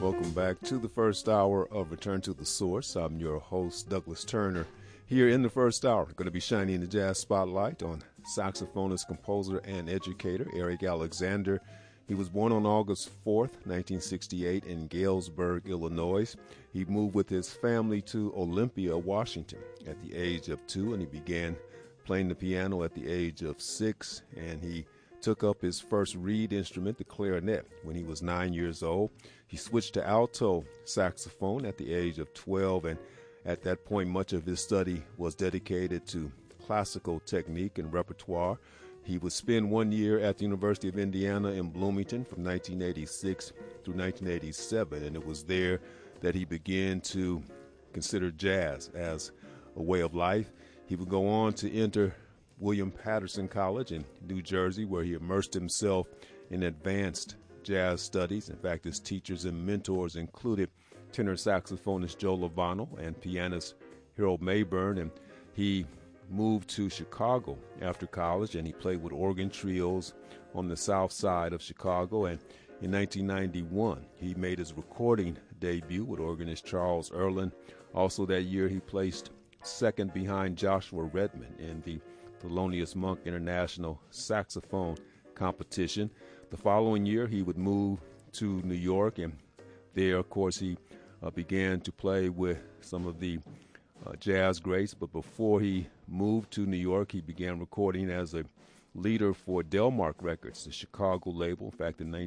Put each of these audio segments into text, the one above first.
welcome back to the first hour of Return to the Source. I'm your host, Douglas Turner. Here in the first hour, going to be shining the jazz spotlight on saxophonist, composer, and educator Eric Alexander. He was born on August 4th, 1968 in Galesburg, Illinois. He moved with his family to Olympia, Washington at the age of 2, and he began playing the piano at the age of 6, and he took up his first reed instrument, the clarinet, when he was 9 years old. He switched to alto saxophone at the age of 12, and at that point, much of his study was dedicated to classical technique and repertoire. He would spend 1 year at the University of Indiana in Bloomington from 1986 through 1987, and it was there that he began to consider jazz as a way of life. He would go on to enter William Patterson College in New Jersey, where he immersed himself in advanced jazz studies. In fact, his teachers and mentors included tenor saxophonist Joe Lovano and pianist Harold Mayburn. And he moved to Chicago after college, and he played with organ trios on the south side of Chicago. And in 1991, he made his recording debut with organist Charles Earland. Also that year, he placed second behind Joshua Redman in the Thelonious Monk International Saxophone Competition. The following year, he would move to New York, and there, of course, he began to play with some of the jazz greats. But before he moved to New York, he began recording as a leader for Delmark Records, the Chicago label. In fact, in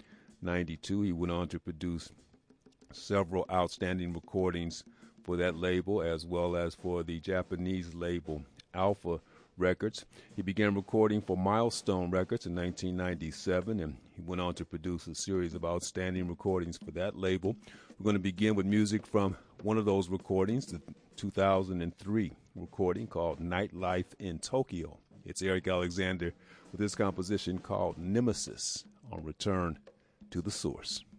1992, he went on to produce several outstanding recordings for that label, as well as for the Japanese label Alpha Records. He began recording for Milestone Records in 1997, and he went on to produce a series of outstanding recordings for that label. We're going to begin with music from one of those recordings, the 2003 recording called Nightlife in Tokyo. It's Eric Alexander with this composition called Nemesis on Return to the Source.